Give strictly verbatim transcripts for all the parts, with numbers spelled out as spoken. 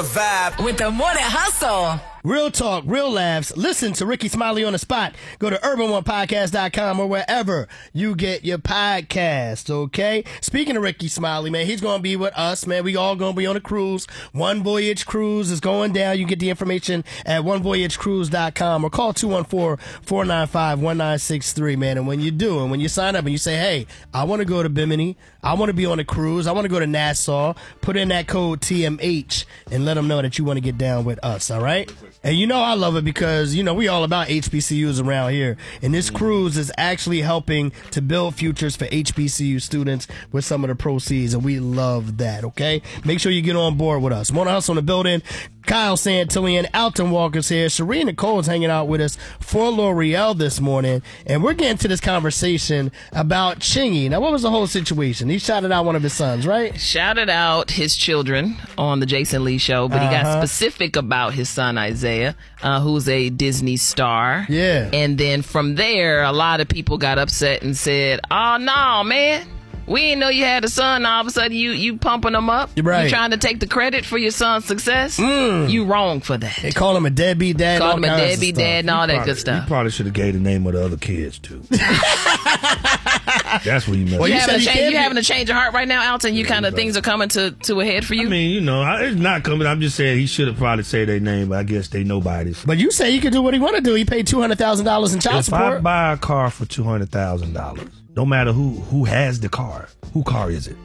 the vibe with the Morning Hustle. Real talk, real laughs. Listen to Ricky Smiley on the spot. Go to urban one podcast dot com or wherever you get your podcast, okay? Speaking of Ricky Smiley, man, he's going to be with us, man. We all going to be on a cruise. One Voyage Cruise is going down. You can get the information at one voyage cruise dot com or call two one four, four nine five, one nine six three, man. And when you do, and when you sign up and you say, hey, I want to go to Bimini, I want to be on a cruise, I want to go to Nassau, put in that code T M H and let them know that you want to get down with us, all right? And you know I love it because, you know, we all about H B C Us around here. And this cruise is actually helping to build futures for H B C U students with some of the proceeds. And we love that, okay? Make sure you get on board with us. Morning Hustle in the building. Kyle Santillan, Alton Walker's here. Shereen Nicole's hanging out with us for L'Oreal this morning. And we're getting to this conversation about Chingy. Now, what was the whole situation? He shouted out one of his sons, right? Shouted out his children on the Jason Lee show, but he got Uh-huh. specific about his son, Isaiah, uh, who's a Disney star. Yeah. And then from there, a lot of people got upset and said, oh, no, man. We didn't know you had a son. All of a sudden, you you pumping him up. Right. You trying to take the credit for your son's success. Mm. You wrong for that. They call him a deadbeat dad. Call all him a kinds of deadbeat stuff. dad and all that Probably- good stuff. You probably should have gave the name of the other kids, too. That's what you meant. Well, You, you having said a you change, can't you be- having a change of heart right now, Alton? You kind of right. things are coming to, to a head for you. I mean, you know, I, it's not coming. I'm just saying he should have probably said their name, but I guess they nobody's. But you say he can do what he want to do. He paid two hundred thousand dollars in child If I support. buy a car for two hundred thousand dollars, no matter who who has the car, who car is it?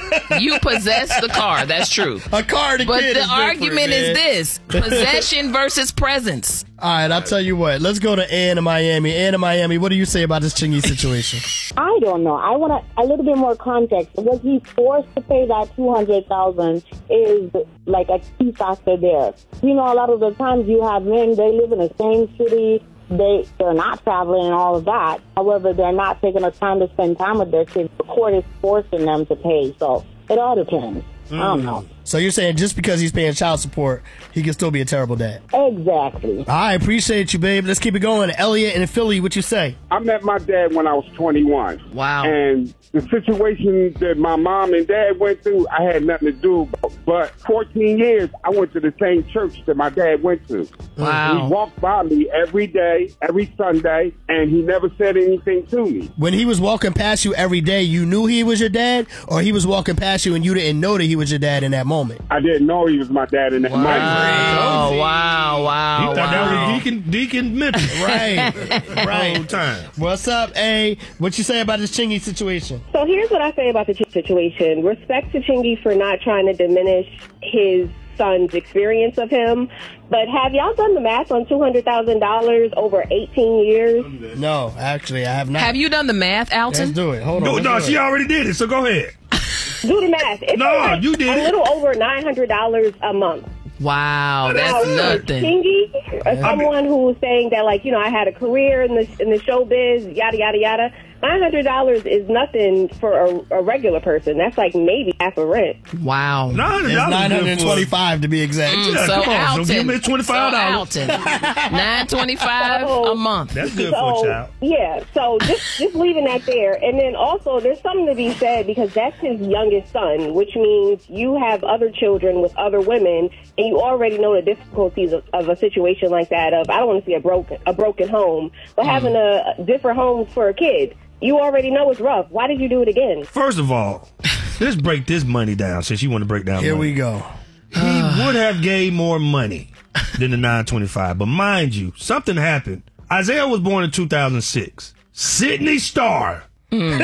You possess the car. That's true. A car to But kid the is different, argument man. is this: possession versus presence. All right, I'll tell you what. Let's go to Ann in Miami. Ann in Miami, what do you say about this Chingy situation? I don't know. I want a, a little bit more context. Was he forced to pay that two hundred thousand? Is like a key factor there. You know, a lot of the times you have men, they live in the same city. They they're not traveling and all of that. However, they're not taking the time to spend time with their kids. The court is forcing them to pay. So it all depends. I don't know. So you're saying just because he's paying child support, he can still be a terrible dad? Exactly. I appreciate you, babe. Let's keep it going. Elliot in Philly, what you say? I met my dad when I was twenty-one. Wow. And the situation that my mom and dad went through, I had nothing to do. But fourteen years, I went to the same church that my dad went to. Wow. He walked by me every day, every Sunday, and he never said anything to me. When he was walking past you every day, you knew he was your dad, or he was walking past you and you didn't know that he was your dad in that moment? I didn't know he was my dad in that Wow, moment. wow, wow, He thought wow. that was Deacon Deacon Memphis. Right, Whole right. time. What's up, A? What you say about this Chingy situation? So here's what I say about the Ch- situation. Respect to Chingy for not trying to diminish his son's experience of him. But have y'all done the math on two hundred thousand dollars over eighteen years? No, actually, I have not. Have you done the math, Let's Alton? do it. Hold on. No, let's no, do she it. already did it, so go ahead. Do the math. It's No, like you did a it. little over nine hundred dollars a month. Wow, that's Now, nothing. Chingy, uh, someone who was saying that, like, you know, I had a career in the in the showbiz, yada yada yada. Nine hundred dollars is nothing for a, a regular person. That's like maybe half a rent. Wow. No, It's nine hundred twenty-five to be exact. Mm, Yeah, so come on, so Alton, give me twenty-five dollars. So Alton, nine twenty-five a month. That's good so, for a child. Yeah, so just just leaving that there. And then also there's something to be said because that's his youngest son, which means you have other children with other women and you already know the difficulties of, of a situation like that of I don't want to see a broken a broken home, but Mm. having a different homes for a kid. You already know it's rough. Why did you do it again? First of all, let's break this money down since you want to break down Here money. we go. He would have gave more money than the nine twenty-five. But mind you, something happened. Isaiah was born in two thousand six. Sydney Star Mm.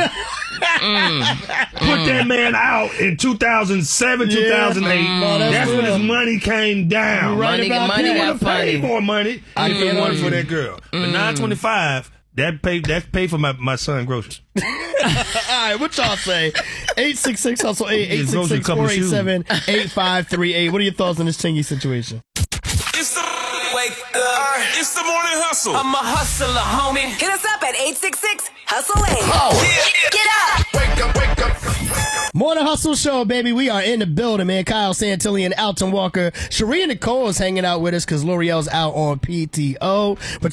put that man out in two thousand seven, Yeah. two thousand eight. Mm. That's, That's when real. his money came down. You right Money- about money that. He got would have paid funny. more money I if it can't wasn't for argue. that girl. But nine twenty-five, that paid that paid for my, my son groceries. All right, what y'all say? eight six six hustle eight eight Just six goes to a six couple four eight shoes. seven eight five three eight. What are your thoughts on this Chingy situation? It's the wake up. It's the morning hustle. I'm a hustler, homie. Hit us up at eight six six hustle eight. Yeah. Get up. Wake up, wake up. Morning Hustle Show, baby. We are in the building, man. Kyle Santillan, Alton Walker. Shereen Nicole is hanging out with us because L'Oreal's out on P T O. But